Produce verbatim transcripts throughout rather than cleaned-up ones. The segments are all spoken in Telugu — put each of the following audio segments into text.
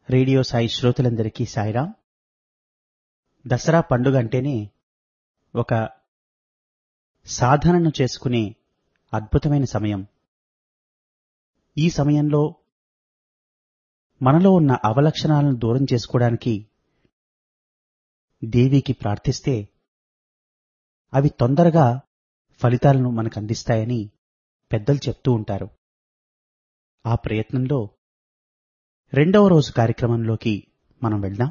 రేడియో సాయి శ్రోతలందరికీ సాయిరాం. దసరా పండుగ అంటేనే ఒక సాధనను చేసుకునే అద్భుతమైన సమయం. ఈ సమయంలో మనలో ఉన్న అవలక్షణాలను దూరం చేసుకోవడానికి దేవికి ప్రార్థిస్తే అవి తొందరగా ఫలితాలను మనకు అందిస్తాయని పెద్దలు చెప్తూ ఉంటారు. ఆ ప్రయత్నంలో రెండవ రోజు కార్యక్రమంలోకి మనం వెళ్దాం.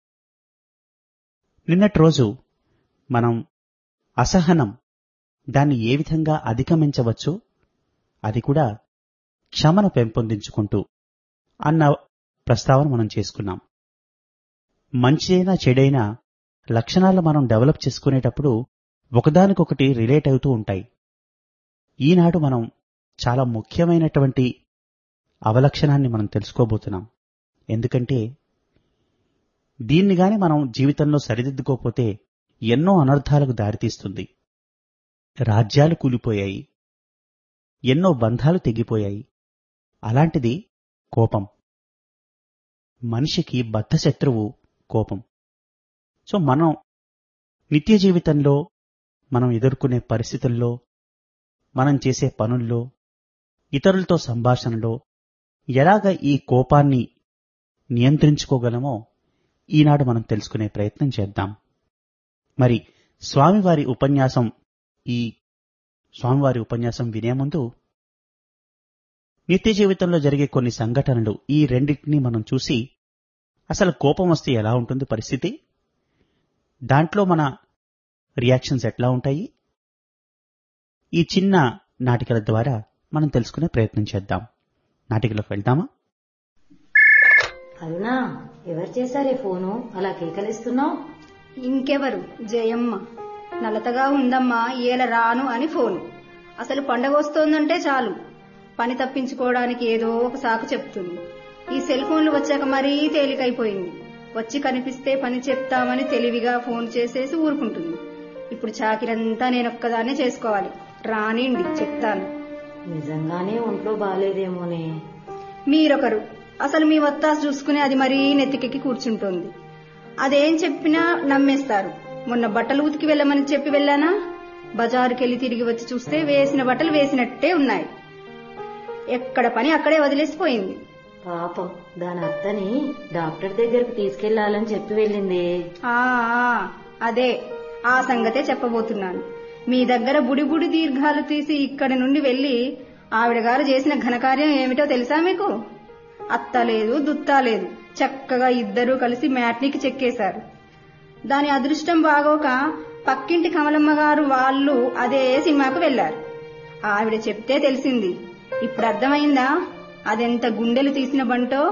నిన్నటి రోజు మనం అసహనం దాన్ని ఏ విధంగా అధిగమించవచ్చు, అది కూడా క్షమను పెంపొందించుకుంటూ అన్న ప్రస్తావన మనం చేసుకున్నాం. మంచిదైనా చెడైనా లక్షణాలు మనం డెవలప్ చేసుకునేటప్పుడు ఒకదానికొకటి రిలేట్ అవుతూ ఉంటాయి. ఈనాడు మనం చాలా ముఖ్యమైనటువంటి అవలక్షణాన్ని మనం తెలుసుకోబోతున్నాం. ఎందుకంటే దీన్ని గాని మనం జీవితంలో సరిదిద్దుకోకపోతే ఎన్నో అనర్థాలకు దారితీస్తుంది. రాజ్యాలు కూలిపోయాయి, ఎన్నో బంధాలు తెగిపోయాయి. అలాంటిది కోపం. మనిషికి బద్ధశత్రువు కోపం. సో మనం నిత్య జీవితంలో మనం ఎదుర్కొనే పరిస్థితుల్లో, మనం చేసే పనుల్లో, ఇతరులతో సంభాషణలో ఎలాగ ఈ కోపాన్ని నియంత్రించుకోగలమో ఈనాడు మనం తెలుసుకునే ప్రయత్నం చేద్దాం. మరి స్వామివారి ఉపన్యాసం ఈ స్వామివారి ఉపన్యాసం వినే ముందు నిత్య జీవితంలో జరిగే కొన్ని సంఘటనలు, ఈ రెండింటినీ మనం చూసి అసలు కోపం వస్తే ఎలా ఉంటుంది పరిస్థితి, దాంట్లో మన రియాక్షన్స్ ఎట్లా ఉంటాయి, ఈ చిన్న నాటికల ద్వారా మనం తెలుసుకునే ప్రయత్నం చేద్దాం. నాటికలోకి వెళ్దామా? అరుణా, ఎవరు చేశారే ఫోను? అలా కేకలిస్తున్నావు. ఇంకెవరు, జయమ్మ. నలతగా ఉందమ్మా, ఏల రాను అని ఫోను. అసలు పండగ వస్తోందంటే చాలు పని తప్పించుకోవడానికి ఏదో ఒక సాకు చెప్తుంది. ఈ సెల్ ఫోన్లు వచ్చాక మరీ తేలికైపోయింది. వచ్చి కనిపిస్తే పని చెప్తామని తెలివిగా ఫోన్ చేసేసి ఊరుకుంటుంది. ఇప్పుడు చాకిరంతా నేనొక్కదానే చేసుకోవాలి. రానిండి, చెప్తాను. నిజంగానే ఒంట్లో బాలేదేమోనే. మీరొకరు, అసలు మీ వత్తాసు చూసుకుని అది మరీ నెత్తికెక్కి కూర్చుంటోంది. అదేం చెప్పినా నమ్మేస్తారు. మొన్న బట్టలు ఉతికి వెళ్ళమని చెప్పి వెళ్ళానా, బజారుకెళ్లి తిరిగి వచ్చి చూస్తే వేసిన బట్టలు వేసినట్టే ఉన్నాయి. ఎక్కడ పని అక్కడే వదిలేసిపోయింది. పాపం, దాని అత్తని డాక్టర్ దగ్గరకు తీసుకెళ్లాలని చెప్పి వెళ్ళింది. ఆ అదే ఆ సంగతే చెప్పబోతున్నాను. మీ దగ్గర బుడి బుడి దీర్ఘాలు తీసి ఇక్కడి నుండి వెళ్లి ఆవిడ గారు చేసిన ఘనకార్యం ఏమిటో తెలుసా మీకు? అత్త లేదు, దుత్తా లేదు, చక్కగా ఇద్దరూ కలిసి మ్యాట్నీకి చెక్కేశారు. దాని అదృష్టం బాగోక పక్కింటి కమలమ్మ గారు వాళ్ళు అదే సినిమాకు వెళ్లారు. ఆవిడ చెప్తే తెలిసింది. ఇప్పుడు అర్థమైందా అదెంత గుండెలు తీసిన బంటో?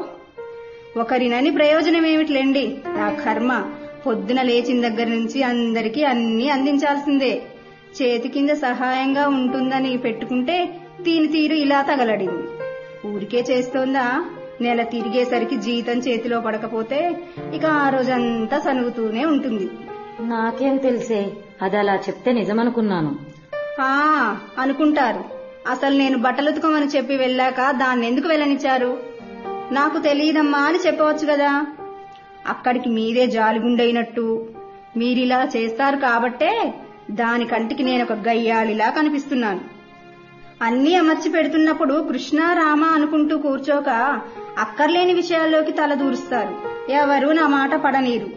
ఒకరినని ప్రయోజనమేమిటిలేండి. నా కర్మ, పొద్దున లేచిన దగ్గర నుంచి అందరికీ అన్ని అందించాల్సిందే. చేతి కింద సహాయంగా ఉంటుందని పెట్టుకుంటే దీని తీరు ఇలా తగలడింది. ఊరికే చేస్తోందా? నెల తిరిగేసరికి జీతం చేతిలో పడకపోతే ఇక ఆ రోజంతా సనుగుతూనే ఉంటుంది. నాకేం తెలిసే, అది అలా చెప్తే నిజమనుకున్నాను. ఆ అనుకుంటారు. అసలు నేను బట్టలుతుకోమని చెప్పి వెళ్ళాక దాన్ని ఎందుకు వెళ్ళనిచ్చారు? నాకు తెలియదమ్మా అని చెప్పవచ్చు కదా. అక్కడికి మీరే జాలిగుండైనట్టు మీరిలా చేస్తారు కాబట్టే దాని కంటికి నేనొక గయ్యాళిలా కనిపిస్తున్నాను. అన్నీ అమర్చి పెడుతున్నప్పుడు కృష్ణ రామ అనుకుంటూ కూర్చోక అక్కర్లేని విషయాల్లోకి తల దూరుస్తారు. ఎవరు నా మాట పడనీరు.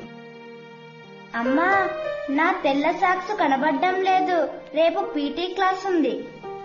అమ్మా, నా తెల్ల సాక్స్ కనబడ్డం లేదు. రేపు పీటీ క్లాస్ ఉంది.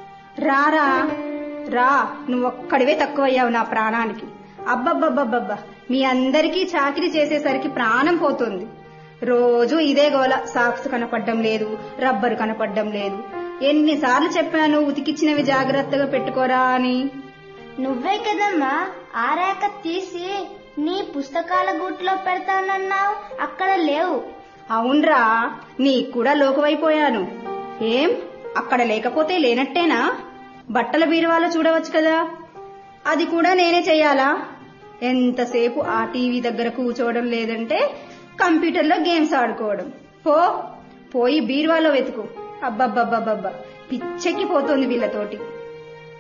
రారా రా, నువ్వొక్కడివే తక్కువయ్యావు నా ప్రాణానికి. అబ్బబ్బబ్బబ్బబ్బా, మీ అందరికీ చాకిరీ చేసేసరికి ప్రాణం పోతుంది. రోజు ఇదే గోల. సాక్స్ కనపడ్డం లేదు, రబ్బరు కనపడ్డం లేదు. ఎన్నిసార్లు చెప్పాను ఉతికిచ్చినవి జాగ్రత్తగా పెట్టుకోరా అని. నువ్వే కదమ్మా ఆ రేఖ తీసి నీ పుస్తకాల గూట్లో పెడతానన్నావు, అక్కడ లేవు. అవునరా, నీకు కూడా లోకువైపోయాను. ఏం అక్కడ లేకపోతే లేనట్టేనా? బట్టల బీరువాలో చూడవచ్చు కదా. అది కూడా నేనే చెయ్యాలా? ఎంతసేపు ఆ టీవీ దగ్గర కూర్చోవడం లేదంటే కంప్యూటర్లో గేమ్స్ ఆడుకోవడం. పో పోయి బీరువాలో వెతుకు. అబ్బబ్బబ్బబ్బబ్బా, పిచ్చెక్కిపోతోంది వీళ్ళతోటి.